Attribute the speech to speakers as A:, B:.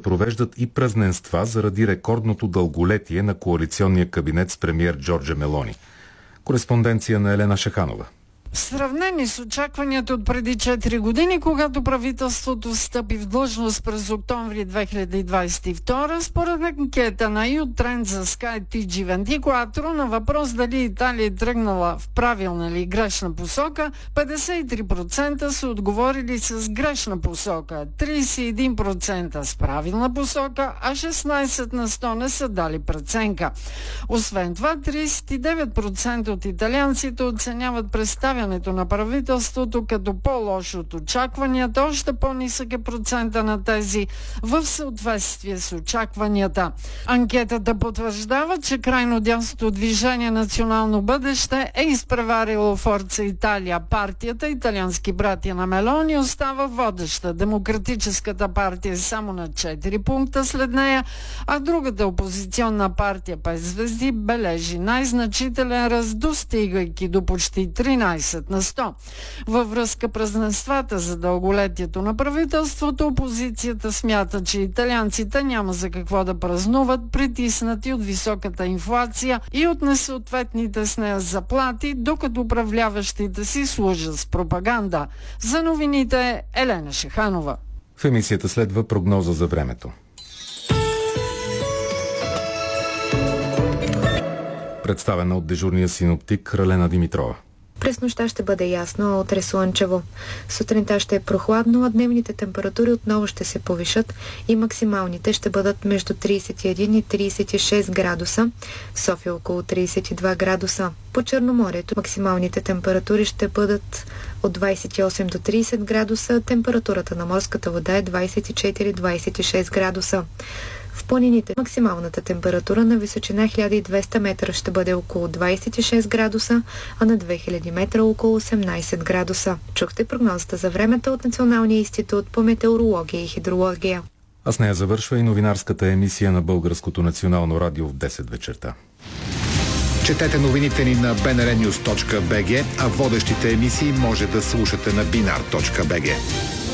A: провеждат и празненства заради рекордното дълголетие на коалиционния кабинет с премиер Джорджа Мелони. Кореспонденция на Елена Шаханова.
B: В сравнение с очакванията от преди 4 години, когато правителството стъпи в длъжност през октомври 2022, според анкета на YouTrend за Sky TG24 на въпрос дали Италия е тръгнала в правилна или грешна посока, 53% са отговорили с грешна посока, 31% с правилна посока, а 16 на 100 не са дали преценка. Освен това, 39% от италианците оценяват представянето на правителството като по-лошо от очакванията, още по-нисък е процента на тези в съответствие с очакванията. Анкетата потвърждава, че крайно дясното движение Национално бъдеще е изпреварило Форца Италия. Партията Италиански братя на Мелони остава водеща. Демократическата партия е само на 4 пункта след нея, а другата опозиционна партия 5 звезди бележи най-значителен ръст, достигайки до почти 13 на 100. Във връзка празненствата за дълголетието на правителството, опозицията смята, че италианците няма за какво да празнуват, притиснати от високата инфлация и от несъответните с нея заплати, докато управляващите си служат с пропаганда. За новините Елена Шаханова.
A: В емисията следва прогноза за времето. Представена от дежурния синоптик Ралена Димитрова.
C: През нощта ще бъде ясно, а утре слънчево. Сутринта ще е прохладно, а дневните температури отново ще се повишат и максималните ще бъдат между 31 и 36 градуса. В София около 32 градуса. По Черноморието максималните температури ще бъдат от 28 до 30 градуса. Температурата на морската вода е 24-26 градуса. В планините максималната температура на височина 1200 метра ще бъде около 26 градуса, а на 2000 метра около 18 градуса. Чухте прогнозата за времето от Националния институт по метеорология и хидрология.
A: А с нея завършва и новинарската емисия на Българското национално радио в 10 вечерта.
D: Четете новините ни на bnrnews.bg, а водещите емисии може да слушате на binar.bg.